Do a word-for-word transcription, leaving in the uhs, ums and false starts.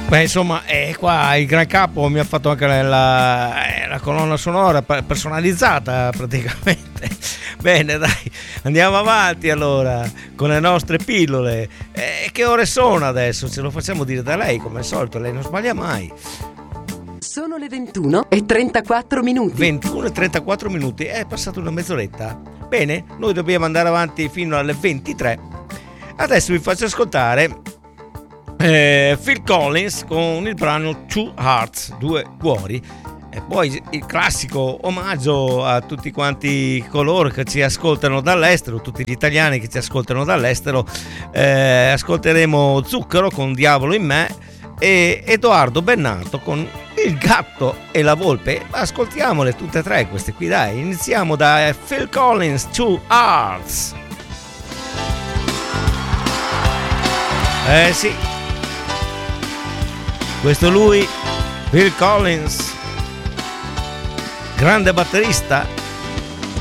Beh, insomma, eh, qua il Gran Capo mi ha fatto anche la, la, la colonna sonora personalizzata praticamente. Bene, dai, andiamo avanti allora con le nostre pillole. Eh, che ore sono adesso? Ce lo facciamo dire da lei, come al solito, lei non sbaglia mai. Sono le ventuno e trentaquattro minuti. ventuno e trentaquattro minuti, è passata una mezz'oretta. Bene, noi dobbiamo andare avanti fino alle ventitré. Adesso vi faccio ascoltare Eh, Phil Collins con il brano Two Hearts, due cuori, e poi il classico omaggio a tutti quanti coloro che ci ascoltano dall'estero, tutti gli italiani che ci ascoltano dall'estero. Eh, ascolteremo Zucchero con Diavolo in me e Edoardo Bennato con Il gatto e la volpe. Ascoltiamole tutte e tre queste qui, dai. Iniziamo da Phil Collins, Two Hearts. Eh sì, questo lui, Phil Collins, grande batterista,